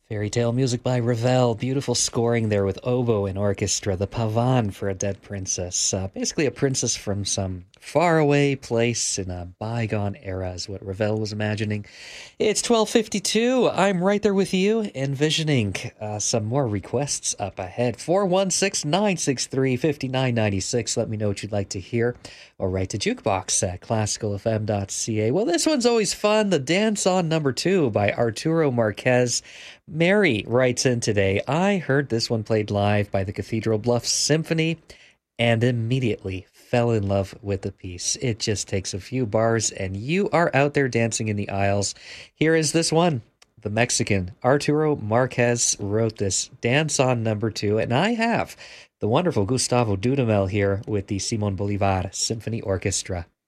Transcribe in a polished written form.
Fairy tale music by Ravel. Beautiful scoring there with oboe and orchestra. The Pavan for a Dead Princess. Basically, a princess from some faraway place in a bygone era is what Ravel was imagining. It's 12:52. I'm right there with you, envisioning some more requests up ahead. 416-963-5996. Let me know what you'd like to hear. Or write to jukebox at classicalfm.ca. Well, this one's always fun. The Dance On Number 2 by Arturo Marquez. Mary writes in today, I heard this one played live by the Cathedral Bluffs Symphony and immediately fell in love with the piece. It just takes a few bars and you are out there dancing in the aisles. Here is this one. The Mexican Arturo Marquez wrote this Dance On Number 2, and I have the wonderful Gustavo Dudamel here with the Simon Bolivar Symphony Orchestra.